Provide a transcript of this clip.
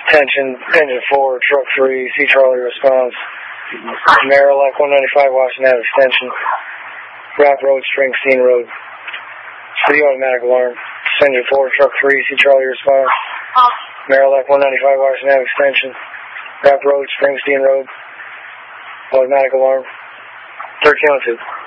Attention, engine 4, truck 3, C Charlie response. Marillac 195 Washington Ave extension. Rock Road, Springsteen Road. City automatic alarm. Engine 4, truck 3, C Charlie response. Marillac 195 Washington Ave extension. Rock Road, Springsteen Road. Automatic alarm. 1302.